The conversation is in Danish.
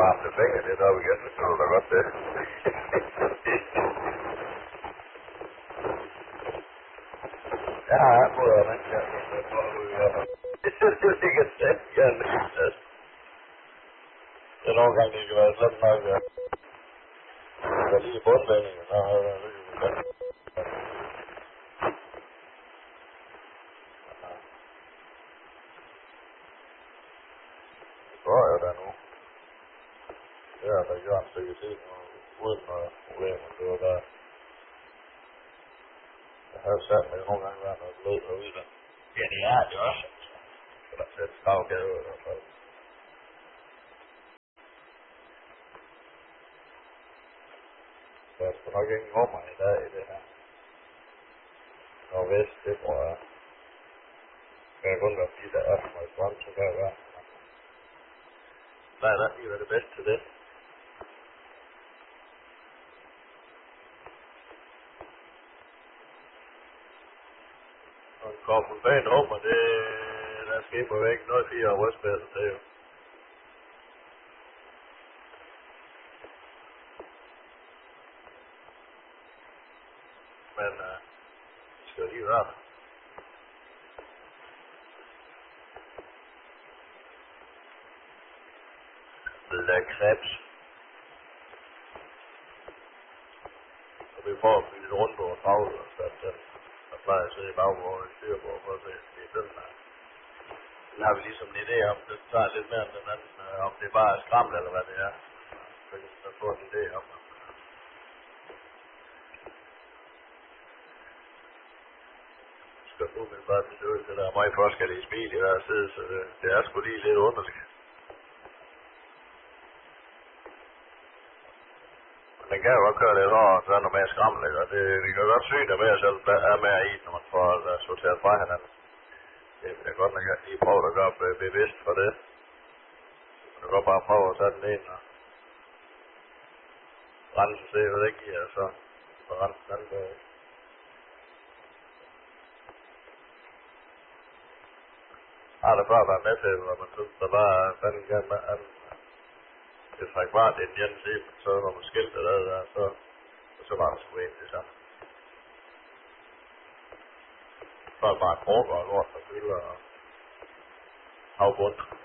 varme fingre lidt op igen, så kan du da godt det. Ja, må jeg vente her. Det kan sætte igen. Det er nogle gange, det kan være sådan nok, ja. Der er lige bundlægningen, så har jeg det. Det går jo der nu. Det er der gjort en stykke tid nu, uden noget problemer. Det var der. Jeg havde sat mig nogle gange været noget blød derude der. Ja, det er det også. Så der sætter stavgade i hvert fald. Der er sgu nok ingen rummer i dag i det her. Nordvest, det tror jeg. Det kan kun være fordi, der er så meget strøm, så kan jeg være. Nej, der lige være det bedste til det. Og en kort bag rummer, det der skal på væggen noget 4 år rystbældet, det er jo. Men det skal jo lige være der. Le Krebs. Og vi får at blive lidt rundt over travlet og så den. Der plejer at sidde i baggården i styrbord for at se, det er den der. Den har vi ligesom en idé om, det tager lidt mere end den anden, om det bare er skræmmel eller hvad det er. Så kan man få en idé om, skal umiddelbart besøge det der er meget forskellige smil i hver side, så det er sgu lige lidt underligt. Den kan jo godt køre lidt over, så er noget mere skræmmel, ikke? Og det kan godt syge, der mere selv er mere i, når man får sorteret fra hinanden. Det vil jeg godt nok lige prøve at gøre bevidst for det. Man kan godt bare prøve at tage den ene og rense se, hvad det giver, så rense den anden bag. Har det bare været med til, hvor man synes, der bare er fanden igen med, at det trækker bare det den ene side, så når man skilter der, så var det sgu egentlig det samme. Så er det bare krukker og lort, der fylder og havbund.